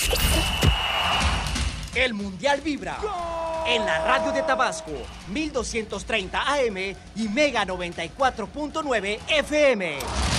El Mundial vibra en la radio de Tabasco, 1230 AM y Mega 94.9 FM.